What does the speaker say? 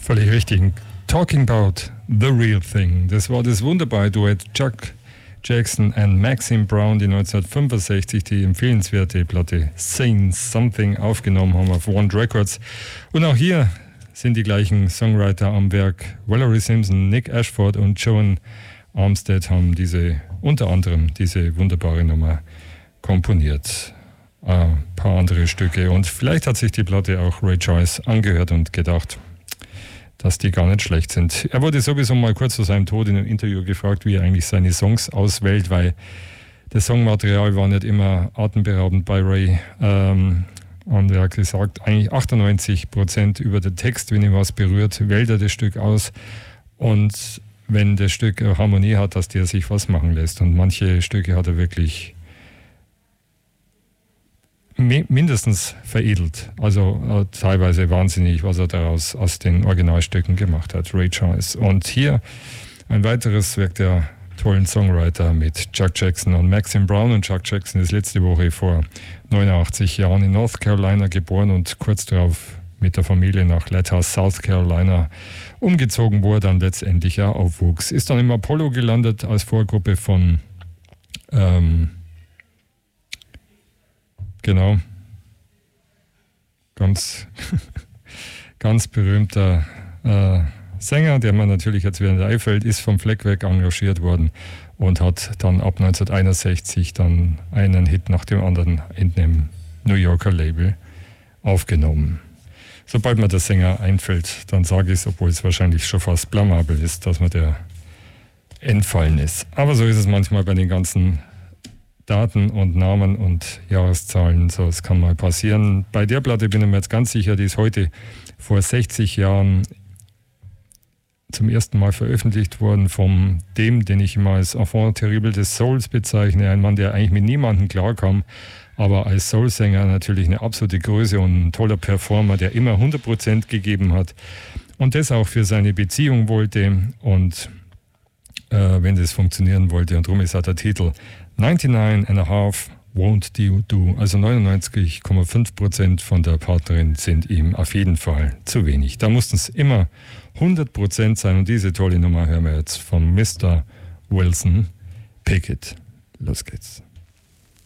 Völlig richtig. Talking about the real thing. Das war das wunderbare Duett Chuck Jackson und Maxine Brown, die 1965 die empfehlenswerte Platte Saying Something aufgenommen haben auf One Records. Und auch hier sind die gleichen Songwriter am Werk. Valerie Simpson, Nick Ashford und Joan Armstead haben unter anderem diese wunderbare Nummer komponiert. Ein paar andere Stücke. Und vielleicht hat sich die Platte auch Ray Charles angehört und gedacht, dass die gar nicht schlecht sind. Er wurde sowieso mal kurz vor seinem Tod in einem Interview gefragt, wie er eigentlich seine Songs auswählt, weil das Songmaterial war nicht immer atemberaubend bei Ray. Und er hat gesagt, eigentlich 98% über den Text, wenn ihn was berührt, wählt er das Stück aus. Und wenn das Stück eine Harmonie hat, dass der sich was machen lässt. Und manche Stücke hat er wirklich mindestens veredelt. Also teilweise wahnsinnig, was er daraus aus den Originalstücken gemacht hat, Ray Charles. Und hier ein weiteres Werk der tollen Songwriter mit Chuck Jackson und Maxine Brown. Und Chuck Jackson ist letzte Woche vor 89 Jahren in North Carolina geboren und kurz darauf mit der Familie nach Lighthouse, South Carolina umgezogen, wo er dann letztendlich ja aufwuchs. Ist dann im Apollo gelandet als Vorgruppe von genau. Ganz berühmter Sänger, der man natürlich jetzt wieder einfällt, ist vom Fleck weg engagiert worden und hat dann ab 1961 dann einen Hit nach dem anderen in dem New Yorker Label aufgenommen. Sobald mir der Sänger einfällt, dann sage ich es, obwohl es wahrscheinlich schon fast blamabel ist, dass mir der entfallen ist. Aber so ist es manchmal bei den ganzen Daten und Namen und Jahreszahlen, so es kann mal passieren. Bei der Platte bin ich mir jetzt ganz sicher, die ist heute vor 60 Jahren zum ersten Mal veröffentlicht worden von dem, den ich immer als Enfant terrible des Souls bezeichne, ein Mann, der eigentlich mit niemandem klarkam, aber als Soulsänger natürlich eine absolute Größe und ein toller Performer, der immer 100% gegeben hat und das auch für seine Beziehung wollte und wenn das funktionieren wollte, und darum ist auch der Titel 99,5 won't you do, also 99,5% von der Partnerin sind ihm auf jeden Fall zu wenig. Da mussten es immer 100% sein und diese tolle Nummer hören wir jetzt von Mr. Wilson Pickett. Los geht's.